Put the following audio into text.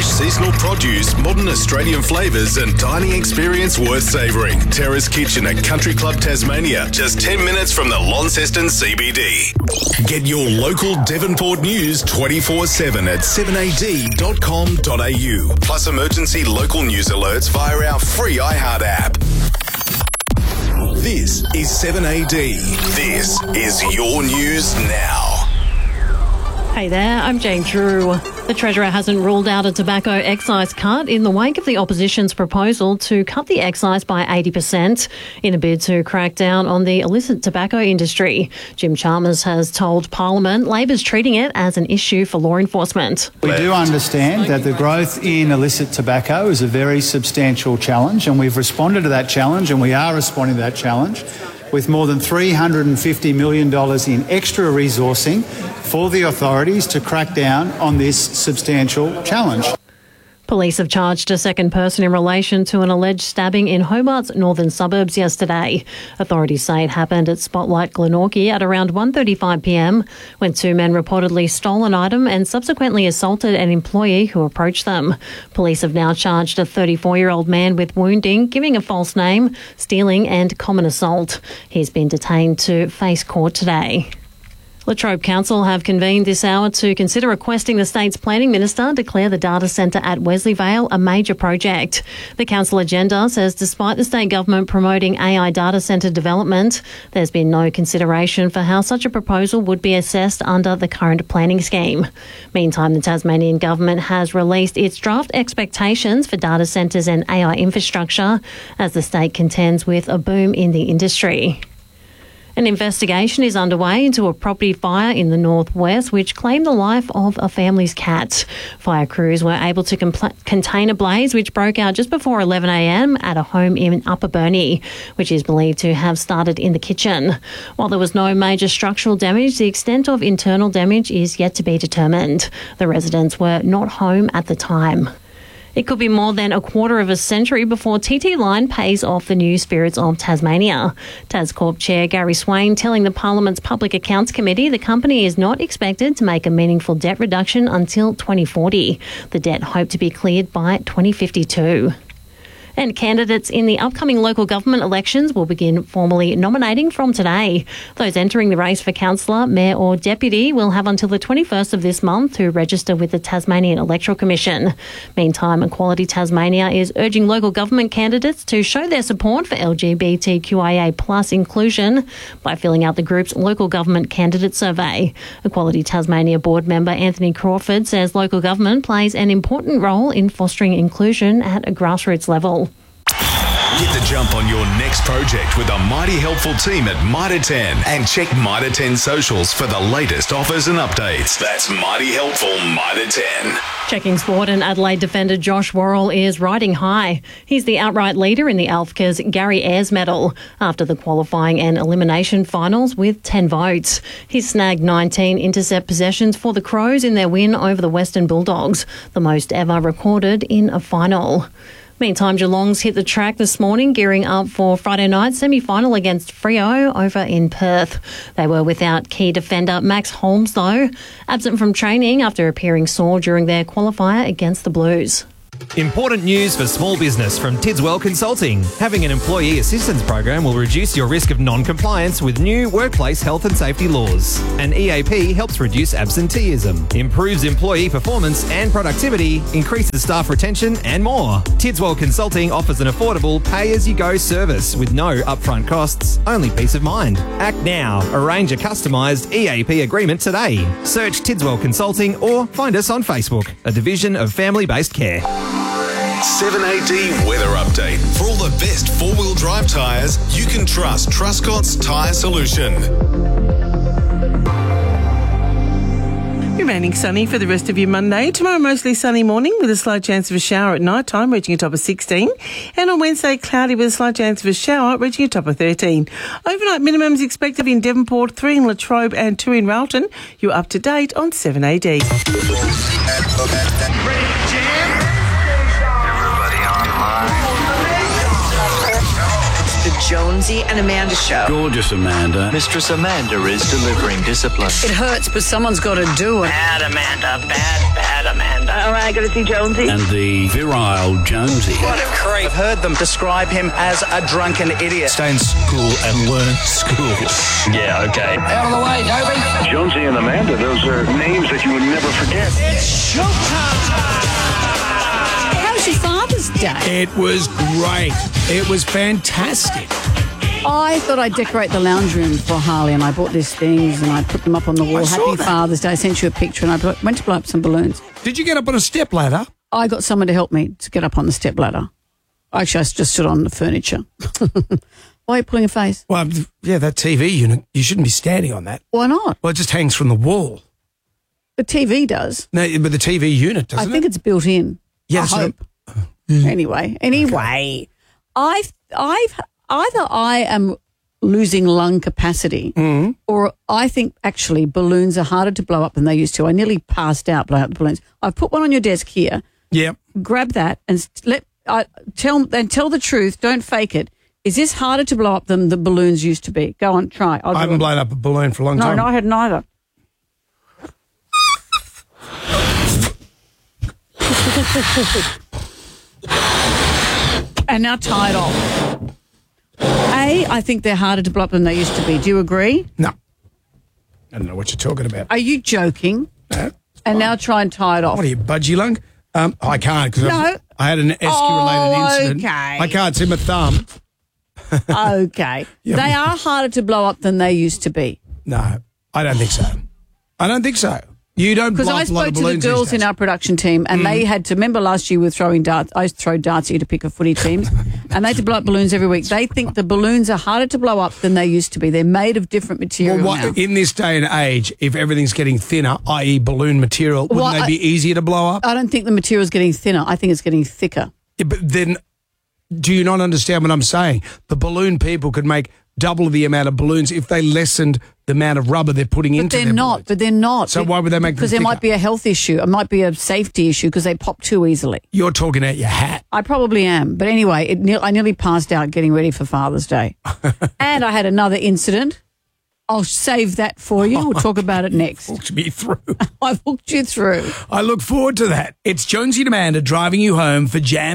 fresh seasonal produce, modern Australian flavours and dining experience worth savouring. Terrace Kitchen at Country Club Tasmania, just 10 minutes from the Launceston CBD. Get your local Devonport news 24/7 at 7ad.com.au. Plus emergency local news alerts via our free iHeart app. This is 7AD. This is your news now. Hey there, I'm Jane Drew. The Treasurer hasn't ruled out a tobacco excise cut in the wake of the opposition's proposal to cut the excise by 80% in a bid to crack down on the illicit tobacco industry. Jim Chalmers has told Parliament Labor's treating it as an issue for law enforcement. We do understand that the growth in illicit tobacco is a very substantial challenge, and we've responded to that challenge, and we are responding to that challenge with more than $350 million in extra resourcing for the authorities to crack down on this substantial challenge. Police have charged a second person in relation to an alleged stabbing in Hobart's northern suburbs yesterday. Authorities say it happened at Spotlight Glenorchy at around 1:35pm when two men reportedly stole an item and subsequently assaulted an employee who approached them. Police have now charged a 34-year-old man with wounding, giving a false name, stealing and common assault. He's been detained to face court today. Latrobe Council have convened this hour to consider requesting the state's planning minister declare the data centre at Wesleyvale a major project. The council agenda says despite the state government promoting AI data centre development, there's been no consideration for how such a proposal would be assessed under the current planning scheme. Meantime, the Tasmanian government has released its draft expectations for data centres and AI infrastructure as the state contends with a boom in the industry. An investigation is underway into a property fire in the northwest which claimed the life of a family's cat. Fire crews were able to contain a blaze which broke out just before 11am at a home in Upper Burnie, which is believed to have started in the kitchen. While there was no major structural damage, the extent of internal damage is yet to be determined. The residents were not home at the time. It could be more than a quarter of a century before TT Line pays off the new Spirits of Tasmania. TasCorp Chair Gary Swain telling the Parliament's Public Accounts Committee the company is not expected to make a meaningful debt reduction until 2040. The debt hoped to be cleared by 2052. And candidates in the upcoming local government elections will begin formally nominating from today. Those entering the race for councillor, mayor or deputy will have until the 21st of this month to register with the Tasmanian Electoral Commission. Meantime, Equality Tasmania is urging local government candidates to show their support for LGBTQIA+ inclusion by filling out the group's local government candidate survey. Equality Tasmania board member Anthony Crawford says local government plays an important role in fostering inclusion at a grassroots level. Get the jump on your next project with a mighty helpful team at Mitre 10 and check Mitre 10 socials for the latest offers and updates. That's mighty helpful Mitre 10. Checking sport, and Adelaide defender Josh Worrell is riding high. He's the outright leader in the ALFCA's Gary Ayres medal after the qualifying and elimination finals with 10 votes. He snagged 19 intercept possessions for the Crows in their win over the Western Bulldogs, the most ever recorded in a final. Meantime, Geelong's hit the track this morning, gearing up for Friday night's semi-final against Freo over in Perth. They were without key defender Max Holmes, though, absent from training after appearing sore during their qualifier against the Blues. Important news for small business from Tidswell Consulting. Having an employee assistance program will reduce your risk of non-compliance with new workplace health and safety laws. An EAP helps reduce absenteeism, improves employee performance and productivity, increases staff retention and more. Tidswell Consulting offers an affordable pay-as-you-go service with no upfront costs, only peace of mind. Act now. Arrange a customised EAP agreement today. Search Tidswell Consulting or find us on Facebook, a division of Family-Based Care. 7AD weather update. For all the best four-wheel drive tyres, you can trust Truscott's Tyre Solution. Remaining sunny for the rest of your Monday. Tomorrow mostly sunny morning with a slight chance of a shower at night time, reaching a top of 16. And on Wednesday, cloudy with a slight chance of a shower, reaching a top of 13. Overnight minimums expected in Devonport, 3 in Latrobe and 2 in Rowlton. You're up to date on 7AD. Ready to jam? The Jonesy and Amanda Show. Gorgeous Amanda. Mistress Amanda is delivering discipline. It hurts, but someone's got to do it. Bad Amanda, bad and Amanda. Am I going to see Jonesy? And the virile Jonesy. What a creep. I've heard them describe him as a drunken idiot. Stay in school and learn school. Yeah, okay. Out of the way, Toby. Jonesy and Amanda, those are names that you would never forget. It's showtime. How was your Father's Day? It was great. It was fantastic. I thought I'd decorate the lounge room for Harley, and I bought these things and I put them up on the wall. I saw Happy that. Father's Day. I sent you a picture, and I went to blow up some balloons. Did you get up on a step ladder? I got someone to help me to get up on the step ladder. Actually, I just stood on the furniture. Why are you pulling a face? Well, yeah, that TV unit, you shouldn't be standing on that. Why not? Well, it just hangs from the wall. The TV does. No, but the TV unit doesn't I think it's built in. Yeah, I that's what hope. Anyway, either I am losing lung capacity, or I think actually balloons are harder to blow up than they used to. I nearly passed out blowing up the balloons. I've put one on your desk here. Yeah. Grab that and tell the truth. Don't fake it. Is this harder to blow up than the balloons used to be? Go on, try. I haven't blown up a balloon for a long time. No, I hadn't either. And now tie it off. I think they're harder to blow up than they used to be. Do you agree? No. I don't know what you're talking about. Are you joking? No. And now try and tie it off. What are you, budgie lung? I can't because No. I had an esky-related incident. Okay. I can't see my thumb. Okay. Yeah. They are harder to blow up than they used to be. No, I don't think so. I don't think so. You don't blow Because I up a lot spoke of to the balloons these girls in days. our production team, and they had to, remember last year we were throwing darts, I used to throw darts at you to pick a footy teams, and they had to blow up balloons every week. They think the balloons are harder to blow up than they used to be. They're made of different material now. In this day and age, if everything's getting thinner, i.e. balloon material, wouldn't they be easier to blow up? I don't think the material's getting thinner. I think it's getting thicker. Yeah, but then, do you not understand what I'm saying? The balloon people could make double the amount of balloons if they lessened the amount of rubber they're putting into their balloons. But they're not. So why would they make them Because there thicker? might be a health issue. It might be a safety issue because they pop too easily. You're talking out your hat. I probably am. But anyway, I nearly passed out getting ready for Father's Day. And I had another incident. I'll save that for you. We'll talk about it next. Walked me through. I've walked you through. I look forward to that. It's Jonesy and Amanda driving you home for Jam